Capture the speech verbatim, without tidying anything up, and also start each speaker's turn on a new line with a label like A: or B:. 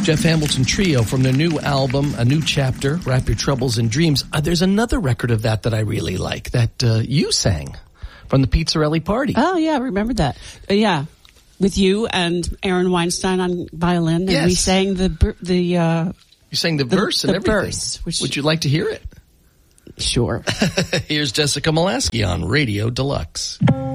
A: Jeff Hamilton Trio from their new album, A New Chapter, Wrap Your Troubles in Dreams. Uh, there's another record of that that I really like, that uh, you sang from the Pizzarelli Party.
B: Oh, yeah, I remember that. Uh, yeah, with you and Aaron Weinstein on violin, and
A: yes.
B: we sang the... the uh,
A: you sang the, the verse and
B: the
A: everything.
B: Verse, which,
A: Would you like to hear it?
B: Sure.
A: Here's Jessica Molaskey on Radio Deluxe.